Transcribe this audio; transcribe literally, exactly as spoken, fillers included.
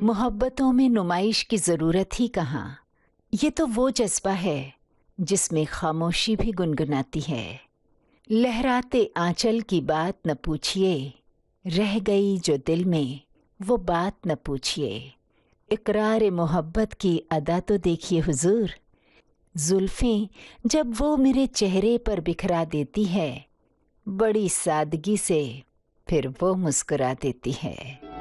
मोहब्बतों में नुमाइश की ज़रूरत ही कहाँ। ये तो वो जज्बा है जिसमें खामोशी भी गुनगुनाती है। लहराते आंचल की बात न पूछिए, रह गई जो दिल में वो बात न पूछिए। इकरार मोहब्बत की अदा तो देखिए हुजूर, जुल्फ़ें जब वो मेरे चेहरे पर बिखरा देती है, बड़ी सादगी से फिर वो मुस्कुरा देती है।